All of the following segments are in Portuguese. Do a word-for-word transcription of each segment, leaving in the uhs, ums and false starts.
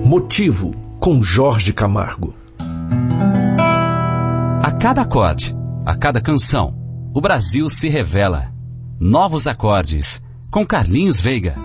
Motivo, com Jorge Camargo. A cada acorde, a cada canção, o Brasil se revela. Novos acordes, com Carlinhos Veiga.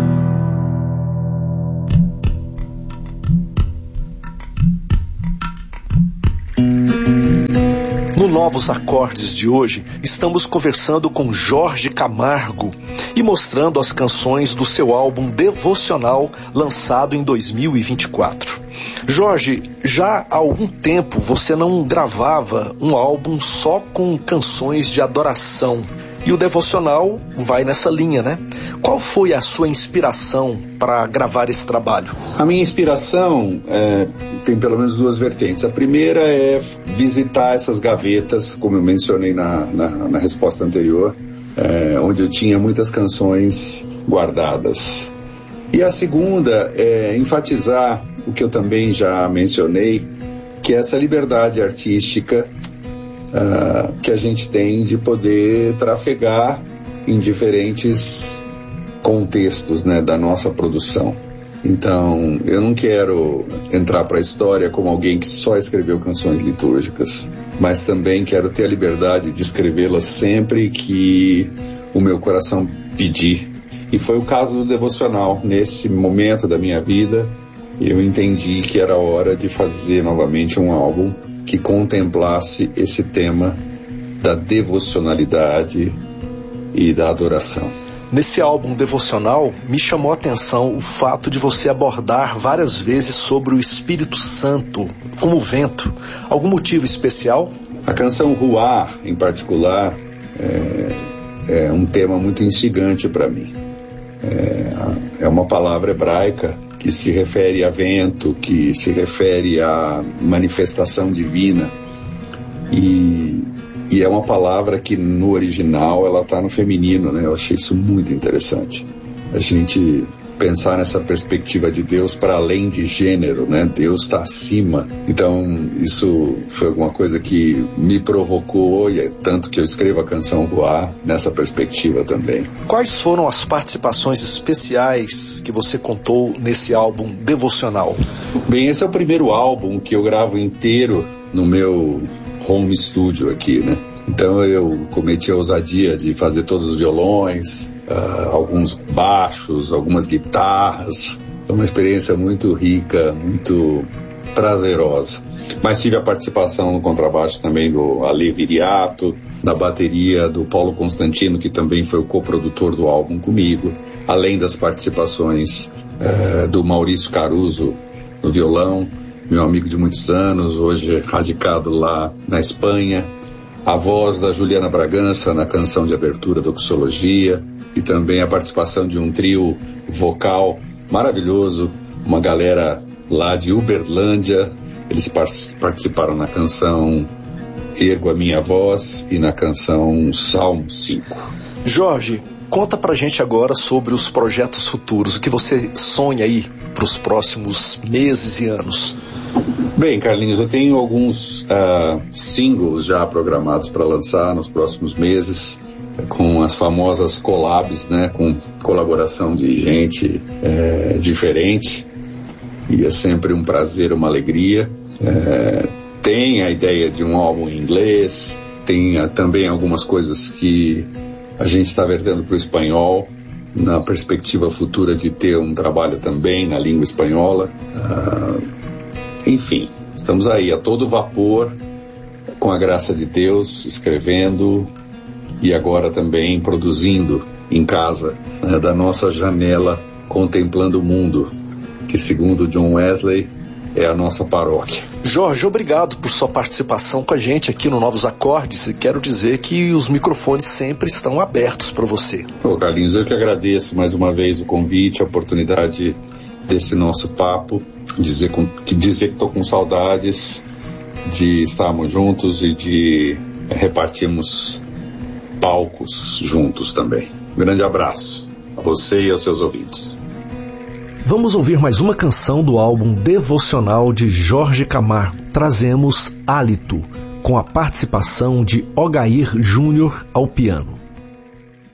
No Novos Acordes de hoje, estamos conversando com Jorge Camargo e mostrando as canções do seu álbum Devocional, lançado em dois mil e vinte e quatro. Jorge, já há algum tempo você não gravava um álbum só com canções de adoração. E o Devocional vai nessa linha, né? Qual foi a sua inspiração para gravar esse trabalho? A minha inspiração é, tem pelo menos duas vertentes. A primeira é visitar essas gavetas, como eu mencionei na, na, na resposta anterior, é, onde eu tinha muitas canções guardadas. E a segunda é enfatizar o que eu também já mencionei, que é essa liberdade artística Uh, que a gente tem de poder trafegar em diferentes contextos, né, da nossa produção. Então, eu não quero entrar para a história como alguém que só escreveu canções litúrgicas, mas também quero ter a liberdade de escrevê-las sempre que o meu coração pedir. E foi o caso do Devocional. Nesse momento da minha vida, eu entendi que era hora de fazer novamente um álbum que contemplasse esse tema da devocionalidade e da adoração. Nesse álbum Devocional, me chamou a atenção o fato de você abordar várias vezes sobre o Espírito Santo, como o vento. Algum motivo especial? A canção Ruá, em particular, é, é um tema muito instigante para mim. É, é uma palavra hebraica que se refere a vento, que se refere à manifestação divina. E, e é uma palavra que no original ela está no feminino, né? Eu achei isso muito interessante. A gente pensar nessa perspectiva de Deus para além de gênero, né? Deus está acima. Então, isso foi alguma coisa que me provocou, e é tanto que eu escrevo a canção Ruá nessa perspectiva também. Quais foram as participações especiais que você contou nesse álbum Devocional? Bem, esse é o primeiro álbum que eu gravo inteiro no meu home studio aqui, né? Então eu cometi a ousadia de fazer todos os violões, uh, alguns baixos, algumas guitarras. Foi uma experiência muito rica, muito prazerosa. Mas tive a participação no contrabaixo também do Ale Viriato, na bateria do Paulo Constantino, que também foi o coprodutor do álbum comigo, além das participações uh, do Maurício Caruso no violão, meu amigo de muitos anos, hoje radicado lá na Espanha. A voz da Juliana Bragança na canção de abertura da Doxologia, e também a participação de um trio vocal maravilhoso, uma galera lá de Uberlândia. Eles par- participaram na canção Ergo a Minha Voz e na canção Salmo cinco. Jorge, conta pra gente agora sobre os projetos futuros, o que você sonha aí para os próximos meses e anos. Bem, Carlinhos, eu tenho alguns uh, singles já programados para lançar nos próximos meses, com as famosas collabs, né, com colaboração de gente é, diferente, e é sempre um prazer, uma alegria. É, tem a ideia de um álbum em inglês, tem uh, também algumas coisas que a gente está vertendo para o espanhol, na perspectiva futura de ter um trabalho também na língua espanhola. Uh, Enfim, estamos aí a todo vapor, com a graça de Deus, escrevendo e agora também produzindo em casa, né, da nossa janela, contemplando o mundo, que segundo John Wesley é a nossa paróquia. Jorge, obrigado por sua participação com a gente aqui no Novos Acordes, e quero dizer que os microfones sempre estão abertos para você. Ô Carlinhos, eu que agradeço mais uma vez o convite, a oportunidade desse nosso papo, dizer, com, que dizer que estou com saudades de estarmos juntos e de repartirmos palcos juntos também. Um grande abraço a você e aos seus ouvintes. Vamos ouvir mais uma canção do álbum Devocional de Jorge Camargo. Trazemos Hálito, com a participação de Ogair Júnior ao piano.